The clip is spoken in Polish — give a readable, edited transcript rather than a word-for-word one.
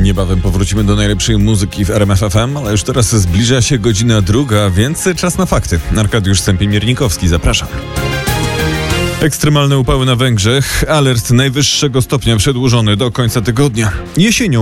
Niebawem powrócimy do najlepszej muzyki w RMF FM, ale już teraz zbliża się godzina 2, więc czas na fakty. Arkadiusz Stępień-Miernikowski, zapraszam. Ekstremalne upały na Węgrzech. Alert najwyższego stopnia przedłużony do końca tygodnia. Jesienią